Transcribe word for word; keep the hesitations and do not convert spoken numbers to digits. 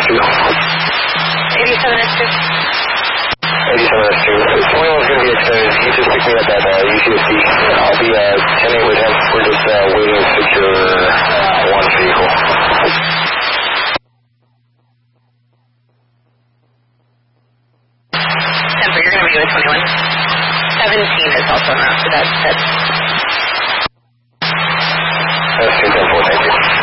two. eighty-seven S two. eighty-seven S two. twenty-one's going to be extended. He just picked me up at uh, U C S D. I'll be uh, attending with him. We're just uh, waiting to secure one vehicle. Temper, you're going to be with twenty-one. seventeen is also not, so that's, that's